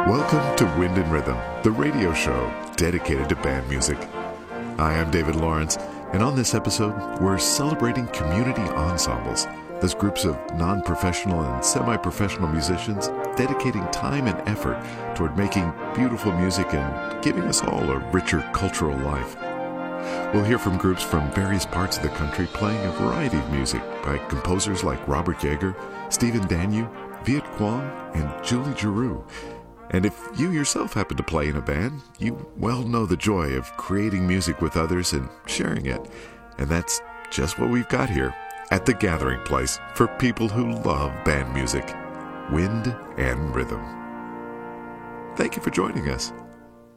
Welcome to Wind and Rhythm, the radio show dedicated to band music. Hi, I'm David Lawrence, and on this episode, we're celebrating community ensembles. Those groups of non-professional and semi-professional musicians dedicating time and effort toward making beautiful music and giving us all a richer cultural life. We'll hear from groups from various parts of the country playing a variety of music by composers like Robert Yeager, Stephen Danyu, Viet Quang, and Julie Giroux. And if you yourself happen to play in a band, you well know the joy of creating music with others and sharing it. And that's just what we've got here at the gathering place for people who love band music, Wind and Rhythm. Thank you for joining us.